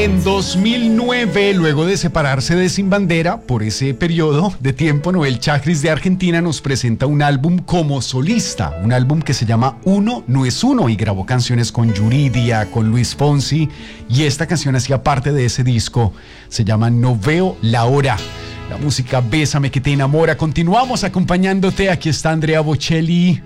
En 2009, luego de separarse de Sin Bandera, por ese periodo de tiempo, Noel Chagris de Argentina nos presenta un álbum como solista, un álbum que se llama Uno no es uno, y grabó canciones con Yuridia, con Luis Fonsi, y esta canción hacía parte de ese disco, se llama No veo la hora. La música Bésame que te enamora. Continuamos acompañándote. Aquí está Andrea Bocelli.